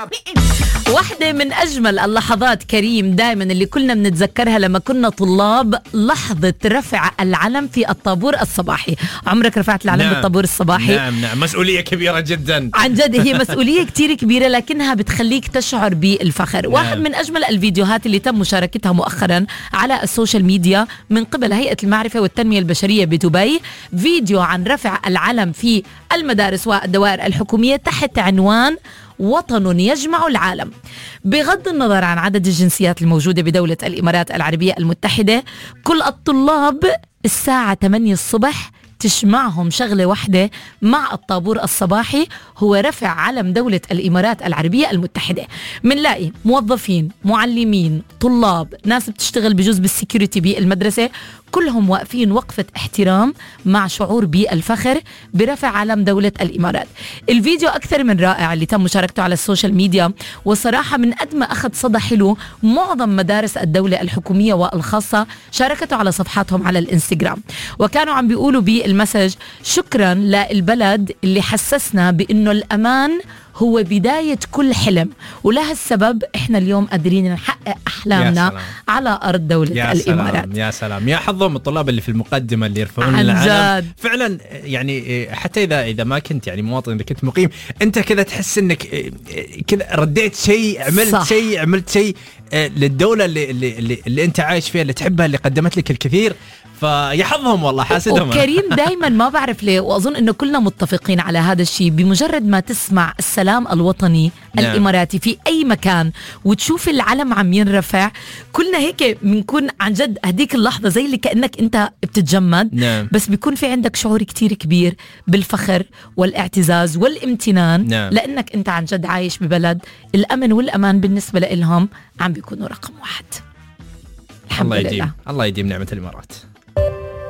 واحدة من أجمل اللحظات كريم دائما اللي كلنا بنتذكرها لما كنا طلاب، لحظة رفع العلم في الطابور الصباحي. عمرك رفعت العلم نعم. بالطابور الصباحي؟ نعم، مسؤولية كبيرة جدا عن جد، هي مسؤولية كتير كبيرة لكنها بتخليك تشعر بالفخر. نعم. واحد من أجمل الفيديوهات اللي تم مشاركتها مؤخرا على السوشيال ميديا من قبل هيئة المعرفة والتنمية البشرية بدبي، فيديو عن رفع العلم في المدارس والدوائر الحكومية تحت عنوان وطن يجمع العالم. بغض النظر عن عدد الجنسيات الموجودة بدولة الإمارات العربية المتحدة، كل الطلاب الساعة 8 الصبح تجمعهم شغلة واحدة مع الطابور الصباحي، هو رفع علم دولة الإمارات العربية المتحدة. منلاقي موظفين، معلمين، طلاب، ناس بتشتغل بجزء بالسيكوريتي بالمدرسة، كلهم واقفين وقفة احترام مع شعور بالفخر برفع علم دولة الإمارات. الفيديو أكثر من رائع اللي تم مشاركته على السوشيال ميديا، وصراحة من قد ما أخذ صدى حلو معظم مدارس الدولة الحكومية والخاصة شاركته على صفحاتهم على الانستغرام، وكانوا عم بيقولوا بالمسج شكرا للبلد اللي حسسنا بأنه الأمان هو بداية كل حلم، ولهالسبب احنا اليوم قادرين نحقق أحلامنا على أرض دولة الإمارات. يا سلام، يا حظهم الطلاب اللي في المقدمة اللي يرفعون العلم فعلا. يعني حتى إذا ما كنت يعني مواطن، إذا كنت مقيم أنت كذا تحس إنك كذا رديت شيء، عملت شيء للدولة اللي أنت عايش فيها، اللي تحبها، اللي قدمت لك الكثير. فيا حظهم والله، حاسدهم. وكريم دايما ما بعرف ليه، وأظن إنه كلنا متفقين على هذا الشيء، بمجرد ما تسمع السلام الوطني الإماراتي في أي مكان وتشوف العلم عم ينرفع، كلنا هيك بنكون عن جد هديك اللحظة زي اللي كأنك أنت بتتجمد. بس بيكون في عندك شعور كتير كبير بالفخر والاعتزاز والامتنان، لأنك أنت عن جد عايش ببلد الأمن والأمان بالنسبة لهم عم بيكونوا رقم واحد. الحمد لله. الله يديم نعمة الإمارات.